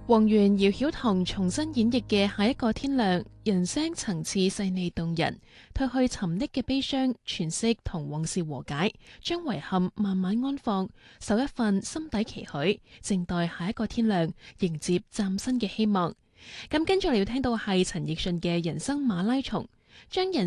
宏源姚曉彤重新演繹嘅下一個天亮，人聲層次細膩動人，褪去沉溺嘅悲傷，詮釋同往事和解，將遺憾慢慢安放，守一份心底期許，靜待下一個天亮，迎接嶄新嘅希望。咁跟住嚟要聽到係陳奕迅嘅人生馬拉松，將人